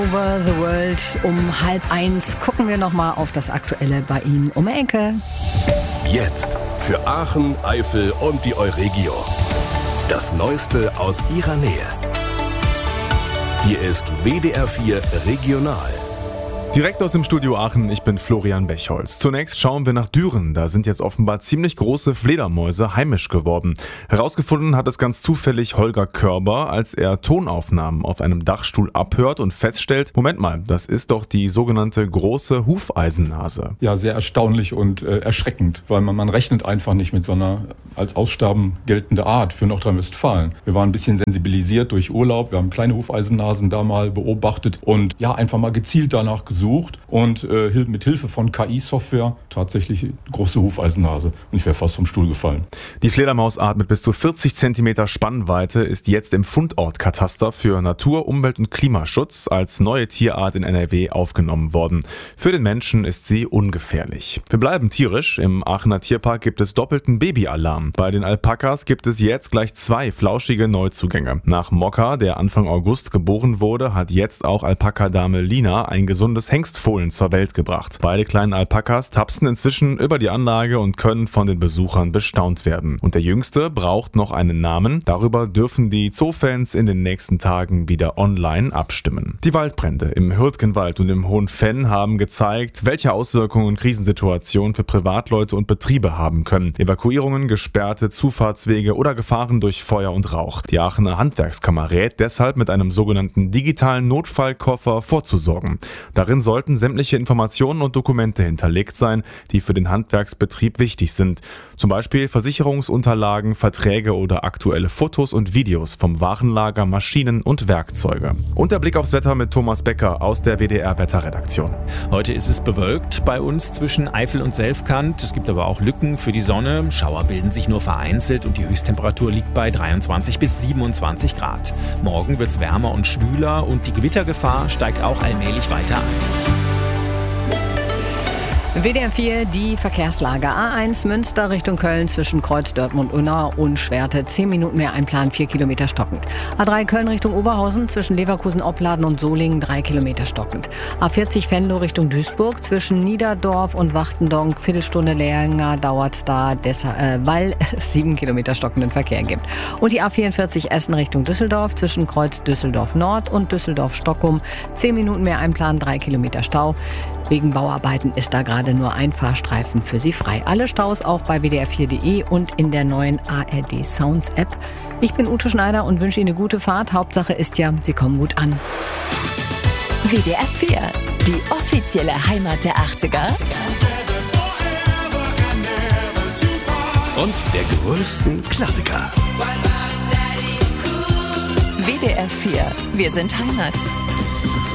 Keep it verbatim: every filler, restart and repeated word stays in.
Over the World um halb eins gucken wir nochmal auf das Aktuelle bei Ihnen um die Ecke. Jetzt für Aachen, Eifel und die Euregio. Das Neueste aus ihrer Nähe. Hier ist W D R vier Regional. Direkt aus dem Studio Aachen, ich bin Florian Bechholz. Zunächst schauen wir nach Düren. Da sind jetzt offenbar ziemlich große Fledermäuse heimisch geworden. Herausgefunden hat es ganz zufällig Holger Körber, als er Tonaufnahmen auf einem Dachstuhl abhört und feststellt, Moment mal, das ist doch die sogenannte große Hufeisennase. Ja, sehr erstaunlich und äh, erschreckend, weil man, man rechnet einfach nicht mit so einer als Aussterben geltende Art für Nordrhein-Westfalen. Wir waren ein bisschen sensibilisiert durch Urlaub, wir haben kleine Hufeisennasen da mal beobachtet und ja, einfach mal gezielt danach gesucht. Und äh, mit Hilfe von K I-Software tatsächlich große Hufeisennase. Und ich wäre fast vom Stuhl gefallen. Die Fledermausart mit bis zu vierzig Zentimeter Spannweite ist jetzt im Fundortkataster für Natur-, Umwelt- und Klimaschutz als neue Tierart in N R W aufgenommen worden. Für den Menschen ist sie ungefährlich. Wir bleiben tierisch. Im Aachener Tierpark gibt es doppelten Babyalarm. Bei den Alpakas gibt es jetzt gleich zwei flauschige Neuzugänge. Nach Mokka, der Anfang August geboren wurde, hat jetzt auch Alpakadame Lina ein gesundes Hengstfohlen zur Welt gebracht. Beide kleinen Alpakas tapsen inzwischen über die Anlage und können von den Besuchern bestaunt werden. Und der Jüngste braucht noch einen Namen. Darüber dürfen die Zoofans in den nächsten Tagen wieder online abstimmen. Die Waldbrände im Hürtgenwald und im Hohenfenn haben gezeigt, welche Auswirkungen Krisensituationen für Privatleute und Betriebe haben können. Evakuierungen, gesperrte Zufahrtswege oder Gefahren durch Feuer und Rauch. Die Aachener Handwerkskammer rät deshalb, mit einem sogenannten digitalen Notfallkoffer vorzusorgen. Darin sollten sämtliche Informationen und Dokumente hinterlegt sein, die für den Handwerksbetrieb wichtig sind. Zum Beispiel Versicherungsunterlagen, Verträge oder aktuelle Fotos und Videos vom Warenlager, Maschinen und Werkzeuge. Und der Blick aufs Wetter mit Thomas Becker aus der W D R-Wetterredaktion. Heute ist es bewölkt bei uns zwischen Eifel und Selfkant. Es gibt aber auch Lücken für die Sonne. Schauer bilden sich nur vereinzelt und die Höchsttemperatur liegt bei dreiundzwanzig bis siebenundzwanzig Grad. Morgen wird es wärmer und schwüler und die Gewittergefahr steigt auch allmählich weiter an. W D R vier, die Verkehrslage. A eins Münster Richtung Köln zwischen Kreuz Dortmund-Unna und Schwerte. zehn Minuten mehr Einplan, vier Kilometer stockend. A drei Köln Richtung Oberhausen zwischen Leverkusen-Opladen und Solingen, drei Kilometer stockend. A vierzig Venlo Richtung Duisburg zwischen Niederdorf und Wachtendonk. Viertelstunde länger dauert's da, deshalb, äh, weil es sieben Kilometer stockenden Verkehr gibt. Und die A vierundvierzig Essen Richtung Düsseldorf zwischen Kreuz Düsseldorf-Nord und Düsseldorf-Stockholm. zehn Minuten mehr Einplan, drei Kilometer Stau. Wegen Bauarbeiten ist da gerade nur ein Fahrstreifen für Sie frei. Alle Staus auch bei W D R vier Punkt de und in der neuen A R D Sounds App. Ich bin Ute Schneider und wünsche Ihnen eine gute Fahrt. Hauptsache ist ja, Sie kommen gut an. W D R vier, die offizielle Heimat der achtziger. Und der größten Klassiker. W D R vier, wir sind Heimat.